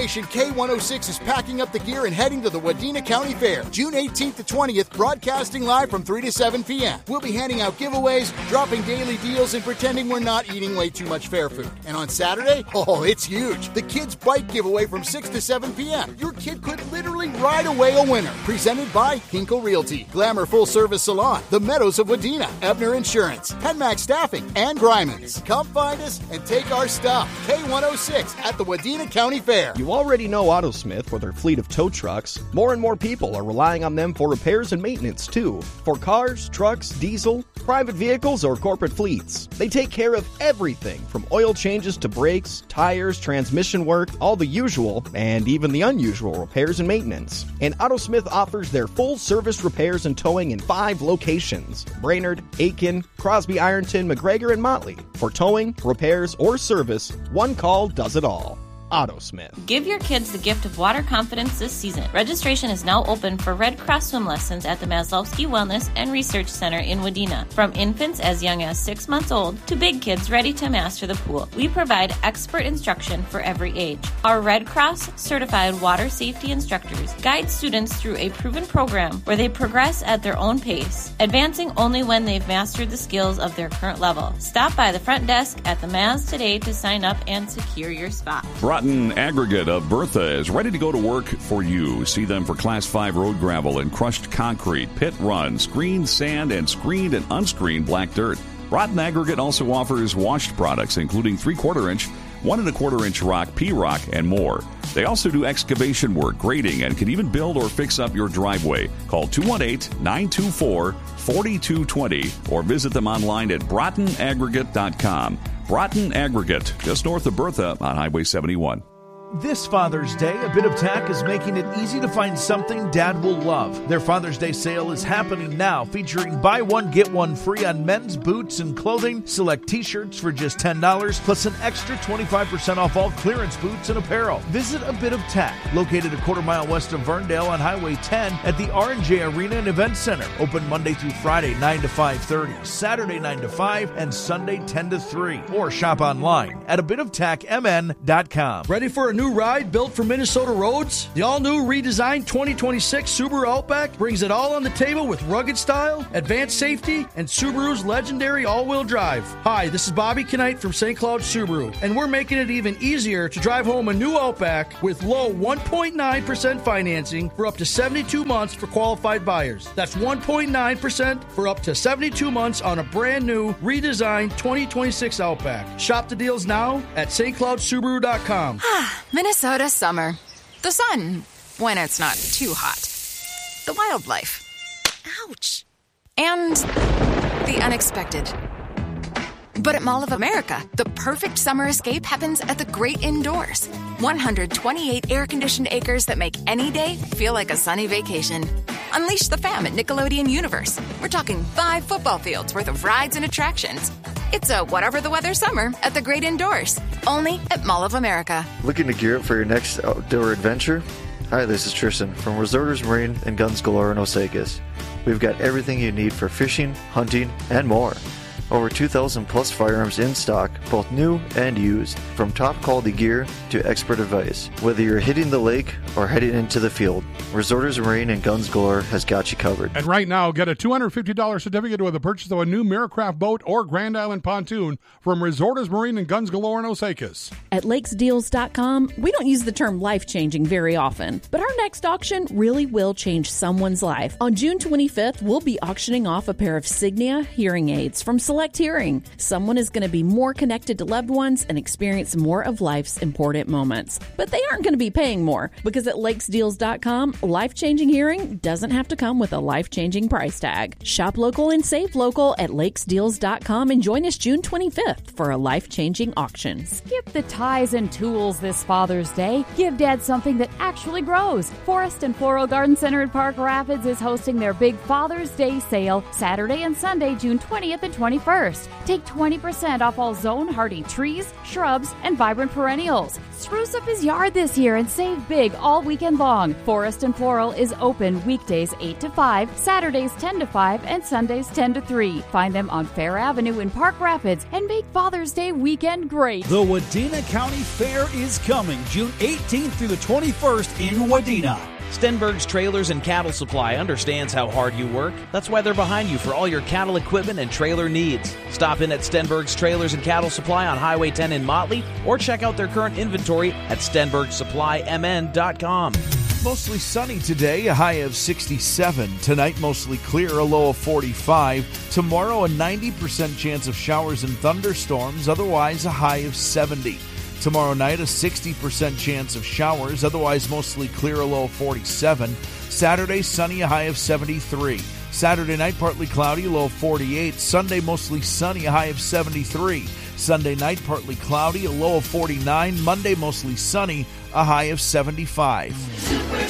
K106 is packing up the gear and heading to the Wadena County Fair, June 18th to 20th, broadcasting live from 3 to 7 p.m. We'll be handing out giveaways, dropping daily deals, and pretending we're not eating way too much fair food. And on Saturday, it's huge. The Kids Bike giveaway from 6 to 7 p.m. Your kid could literally ride away a winner. Presented by Hinkle Realty, Glamour Full Service Salon, The Meadows of Wadena, Ebner Insurance, Penmax Staffing, and Grimans. Come find us and take our stuff. K106 at the Wadena County Fair. You already know AutoSmith for their fleet of tow trucks. More and more people are relying on them for repairs and maintenance, too. For cars, trucks, diesel, private vehicles, or corporate fleets. They take care of everything from oil changes to brakes, tires, transmission work, all the usual and even the unusual repairs and maintenance. And AutoSmith offers their full-service repairs and towing in 5 locations: Brainerd, Aiken, Crosby, Ironton, McGregor, and Motley. For towing, repairs, or service, one call does it all. AutoSmith. Give your kids the gift of water confidence this season. Registration is now open for Red Cross swim lessons at the Maslowski Wellness and Research Center in Wadena. From infants as young as 6 months old to big kids ready to master the pool, we provide expert instruction for every age. Our Red Cross certified water safety instructors guide students through a proven program where they progress at their own pace, advancing only when they've mastered the skills of their current level. Stop by the front desk at the Maz today to sign up and secure your spot. Broughton Aggregate of Bertha is ready to go to work for you. See them for Class 5 road gravel and crushed concrete, pit run, screened sand, and screened and unscreened black dirt. Broughton Aggregate also offers washed products, including 3/4 inch, 1 1/4 inch rock, P-rock, and more. They also do excavation work, grading, and can even build or fix up your driveway. Call 218-924-4220 or visit them online at BroughtonAggregate.com. Broughton Aggregate, just north of Bertha on Highway 71. This Father's Day, A Bit of Tack is making it easy to find something Dad will love. Their Father's Day sale is happening now, featuring buy one, get one free on men's boots and clothing, select t-shirts for just $10, plus an extra 25% off all clearance boots and apparel. Visit A Bit of Tack, located a quarter-mile west of Verndale on Highway 10 at the R&J Arena and Event Center. Open Monday through Friday, 9 to 5:30, Saturday 9 to 5, and Sunday 10 to 3. Or shop online at abitoftachmn.com. Ready for a new ride built for Minnesota roads? The all-new redesigned 2026 Subaru Outback brings it all on the table with rugged style, advanced safety, and Subaru's legendary all-wheel drive. Hi, this is Bobby Knight from St. Cloud Subaru, and we're making it even easier to drive home a new Outback with low 1.9% financing for up to 72 months for qualified buyers. That's 1.9% for up to 72 months on a brand new, redesigned 2026 Outback. Shop the deals now at stcloudsubaru.com. Minnesota summer. The sun, when it's not too hot. The wildlife. Ouch. And the unexpected. But at Mall of America, the perfect summer escape happens at the great indoors. 128 air-conditioned acres that make any day feel like a sunny vacation. Unleash the fam at Nickelodeon Universe. We're talking 5 football fields worth of rides and attractions. It's a whatever the weather summer at the great indoors. Only at Mall of America. Looking to gear up for your next outdoor adventure? Hi, this is Tristan from Resorters Marine and Guns Galore in Osakis. We've got everything you need for fishing, hunting, and more. Over 2,000 plus firearms in stock, both new and used, from top quality gear to expert advice. Whether you're hitting the lake or heading into the field, Resorters Marine and Guns Galore has got you covered. And right now, get a $250 certificate with the purchase of a new Miracraft boat or Grand Island pontoon from Resorters Marine and Guns Galore in Osakis. At lakesdeals.com, we don't use the term life-changing very often, but our next auction really will change someone's life. On June 25th, we'll be auctioning off a pair of Signia hearing aids from Select Hearing. Someone is going to be more connected to loved ones and experience more of life's important moments. But they aren't going to be paying more, because at lakesdeals.com, life-changing hearing doesn't have to come with a life-changing price tag. Shop local and save local at lakesdeals.com and join us June 25th for a life-changing auction. Skip the ties and tools this Father's Day. Give Dad something that actually grows. Forest and Floral Garden Center in Park Rapids is hosting their big Father's Day sale Saturday and Sunday, June 20th and 21st. 21st. Take 20% off all zone hardy trees, shrubs, and vibrant perennials. Spruce up his yard this year and save big all weekend long. Forest and Floral is open weekdays 8 to 5, Saturdays 10 to 5, and Sundays 10 to 3. Find them on Fair Avenue in Park Rapids and make Father's Day weekend great. The Wadena County Fair is coming June 18th through the 21st in Wadena. Stenberg's Trailers and Cattle Supply understands how hard you work. That's why they're behind you for all your cattle equipment and trailer needs. Stop in at Stenberg's Trailers and Cattle Supply on Highway 10 in Motley or check out their current inventory at StenbergSupplyMN.com. Mostly sunny today, a high of 67. Tonight, mostly clear, a low of 45. Tomorrow, a 90% chance of showers and thunderstorms, otherwise a high of 70. Tomorrow night, a 60% chance of showers, otherwise mostly clear, a low of 47. Saturday, sunny, a high of 73. Saturday night, partly cloudy, low of 48. Sunday, mostly sunny, a high of 73. Sunday night, partly cloudy, a low of 49. Monday, mostly sunny, a high of 75.